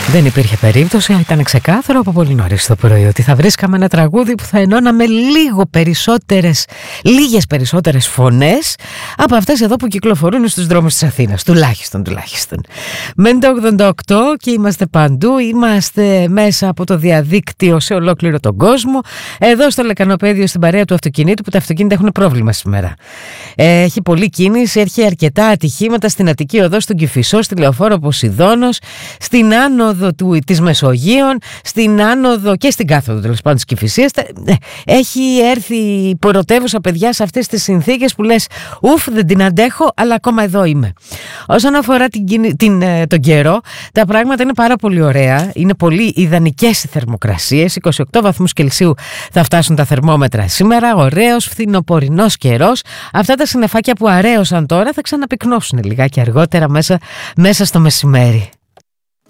Δεν υπήρχε περίπτωση, ήταν ξεκάθαρο από πολύ νωρίς το πρωί ότι θα βρίσκαμε ένα τραγούδι που θα ενώναμε λίγες περισσότερες φωνές από αυτές εδώ που κυκλοφορούν στους δρόμους της Αθήνας, τουλάχιστον. Μένει το 88 και είμαστε παντού, είμαστε μέσα από το διαδίκτυο σε ολόκληρο τον κόσμο, εδώ στο Λεκανοπαίδιο στην παρέα του αυτοκινήτου, που τα αυτοκίνητα έχουν πρόβλημα σήμερα. Έχει πολλή κίνηση, έχει αρκετά ατυχήματα στην Αττική Οδό, στον Κηφισό, στη Λεωφόρο Ποσειδώνος, στην άνοδο της Μεσογείων, στην άνοδο και στην κάθοδο τέλος πάντων της Κηφισίας. Έχει έρθει η πρωτεύουσα, παιδιά, σε αυτές τις συνθήκες που λες δεν την αντέχω, αλλά ακόμα εδώ είμαι. Όσον αφορά τον καιρό, τα πράγματα είναι πάρα πολύ ωραία. Είναι πολύ ιδανικές οι θερμοκρασίες. 28 βαθμούς Κελσίου θα φτάσουν τα θερμόμετρα σήμερα. Ωραίος φθινοπορεινός καιρός. Αυτά τα συννεφάκια που αραίωσαν τώρα θα ξαναπυκνώσουν λιγάκι αργότερα μέσα στο μεσημέρι.